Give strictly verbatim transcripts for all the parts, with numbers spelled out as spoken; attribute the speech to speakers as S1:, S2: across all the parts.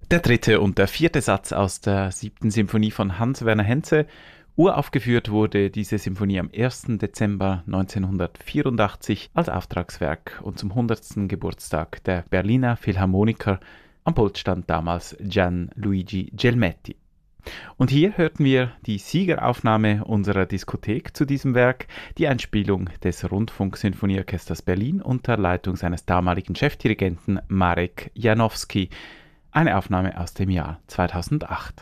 S1: Der dritte und der vierte Satz aus der siebten Symphonie von Hans Werner Henze. Uraufgeführt wurde diese Symphonie am ersten Dezember neunzehnhundertvierundachtzig als Auftragswerk und zum hundertsten Geburtstag der Berliner Philharmoniker. Am Pult stand damals Gianluigi Gelmetti. Und hier hörten wir die Siegeraufnahme unserer Diskothek zu diesem Werk, die Einspielung des Rundfunksinfonieorchesters Berlin unter Leitung seines damaligen Chefdirigenten Marek Janowski, eine Aufnahme aus dem Jahr zweitausendacht.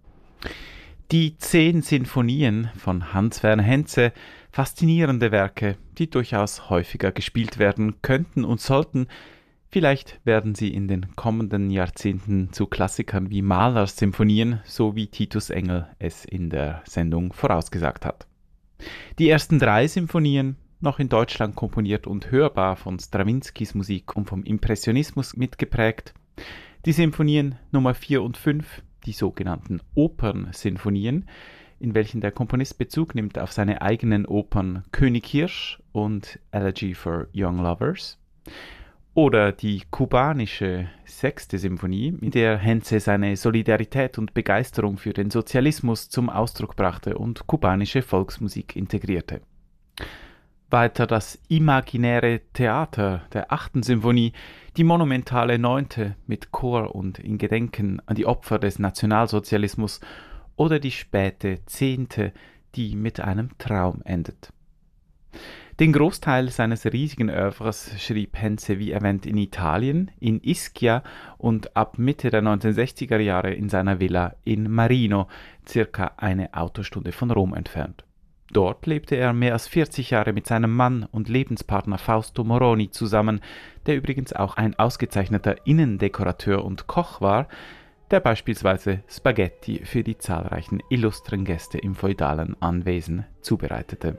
S1: Die zehn Sinfonien von Hans Werner Henze, faszinierende Werke, die durchaus häufiger gespielt werden könnten und sollten. Vielleicht werden sie in den kommenden Jahrzehnten zu Klassikern wie Mahlers Symphonien, so wie Titus Engel es in der Sendung vorausgesagt hat. Die ersten drei Symphonien, noch in Deutschland komponiert und hörbar von Strawinskys Musik und vom Impressionismus mitgeprägt. Die Symphonien Nummer vier und fünf, die sogenannten Opernsinfonien, in welchen der Komponist Bezug nimmt auf seine eigenen Opern König Hirsch und Elegy for Young Lovers. Oder die kubanische sechste Symphonie, in der Henze seine Solidarität und Begeisterung für den Sozialismus zum Ausdruck brachte und kubanische Volksmusik integrierte. Weiter das imaginäre Theater der achten Symphonie, die monumentale neunte mit Chor und in Gedenken an die Opfer des Nationalsozialismus oder die späte zehnte, die mit einem Traum endet. Den Großteil seines riesigen Œuvres schrieb Henze, wie erwähnt, in Italien, in Ischia und ab Mitte der neunzehnhundertsechziger Jahre in seiner Villa in Marino, circa eine Autostunde von Rom entfernt. Dort lebte er mehr als vierzig Jahre mit seinem Mann und Lebenspartner Fausto Moroni zusammen, der übrigens auch ein ausgezeichneter Innendekorateur und Koch war, der beispielsweise Spaghetti für die zahlreichen illustren Gäste im feudalen Anwesen zubereitete.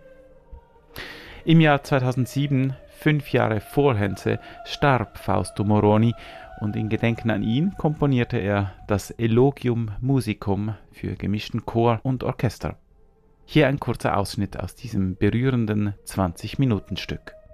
S1: Im Jahr zweitausendsieben, fünf Jahre vor Henze, starb Fausto Moroni und in Gedenken an ihn komponierte er das Elogium Musicum für gemischten Chor und Orchester. Hier ein kurzer Ausschnitt aus diesem berührenden zwanzig-Minuten-Stück.